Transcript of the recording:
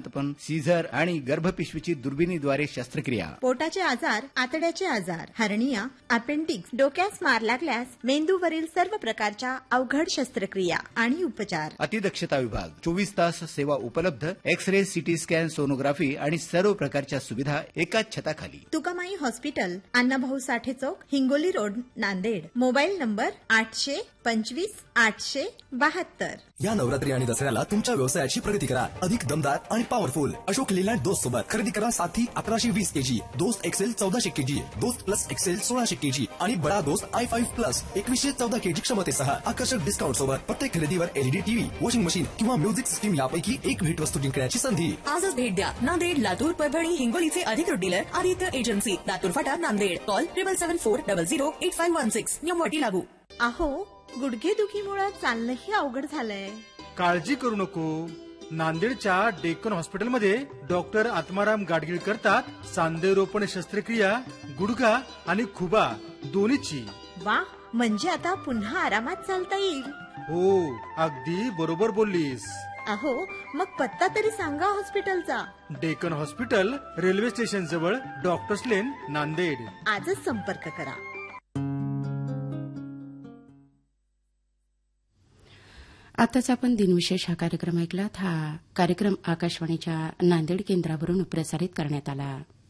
बाळंतपण, Caesar आणि गर्भपिशवीची दुर्बिणीद्वारे शस्त्रक्रिया, पोटाचे आजार, आतड्याचे आजार, हर्निया, अपेंडिक्स, डोक्यास मार लागल्यास मेंदूवरील सर्व प्रकारच्या अवघड शस्त्रक्रिया आणि उपचार. अतिदक्षता विभाग, 24 तास सेवा उपलब्ध, एक्स-रे, सिटी स्कॅन, सोनोग्राफी आणि सर्व प्रकारच्या सुविधा एकाच छताखाली. तुकामाई हॉस्पिटल, अण्णाभाऊ साठे चौक, Hingoli road, Nanded. Mobile number 825-800-872. या नवरात्री आणि दसऱ्याला तुमच्या व्यवसायाची प्रगती करा. अधिक दमदार आणि पॉवरफुल अशोक लेलँड दोस्त सोबत खरेदी करा. साथी 1120 केजी, दोस्त एक्सेल 1400 केजी, दोस्त प्लस एक्सेल 1600 केजी आणि बडा दोस्त i5 प्लस 2114 केजी क्षमतेसह आकर्षक डिस्काउंट सोबत प्रत्येक खरेदीवर एलईडी टीव्ही, वॉशिंग मशीन किंवा म्युझिक सिस्टीम यापैकी एक भेट वस्तू जिंकण्याची संधी. आजच भेट द्या. नांदेड, लातूर, परभणी, हिंगोलीचे अधिकृत डीलर आदित्य एजन्सी, लातूर फाटा, नांदेड. कॉल 7774008516. नियम अटी लागू. अहो, गुडघेदुखीमुळे चालणंही अवघड झालंय. काळजी करू नको. नांदेडच्या डेक्कन हॉस्पिटलमध्ये डॉक्टर आत्माराम गाडगीळ करतात सांधेरोपण शस्त्रक्रिया, गुडघा आणि खुबा दोन्हीची. वा, म्हणजे आता पुन्हा आरामात चालता येईल. हो, अगदी बरोबर बोललीस. अहो, मग पत्ता तरी सांगा हॉस्पिटलचा. डेक्कन हॉस्पिटल, रेल्वे स्टेशन जवळ, डॉक्टर्स लेन, नांदेड. आजच संपर्क करा. आताच आपण दिनविशेष हा कार्यक्रम ऐकलात. हा कार्यक्रम आकाशवाणीच्या नांदेड केंद्रावरून प्रसारित करण्यात आला.